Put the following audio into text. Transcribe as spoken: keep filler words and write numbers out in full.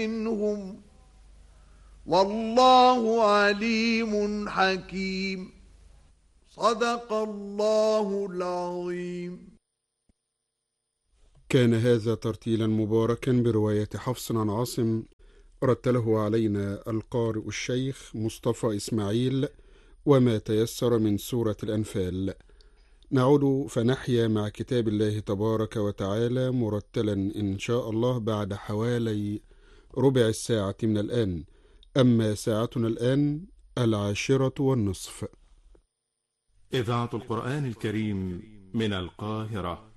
منهم والله عليم حكيم. صدق الله العظيم. كان هذا ترتيلا مباركا برواية حفص عن عاصم، رتله علينا القارئ الشيخ مصطفى إسماعيل، وما تيسر من سورة الأنفال. نعود فنحيا مع كتاب الله تبارك وتعالى مرتلا إن شاء الله بعد حوالي ربع الساعة من الآن. أما ساعتنا الآن العاشرة والنصف. إذاعة القرآن الكريم من القاهرة.